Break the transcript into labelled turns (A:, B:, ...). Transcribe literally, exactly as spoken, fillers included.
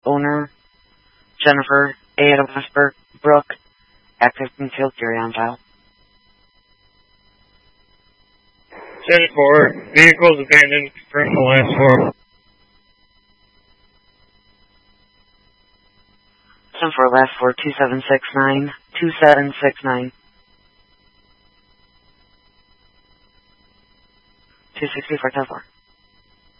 A: owner, Jennifer Ada Westbrook, Brooke, active concealed carry on file.
B: ten four, vehicles abandoned, confirm the last four.
A: ten four, last four, two seven six nine, two seven six nine. two sixty-four, ten four.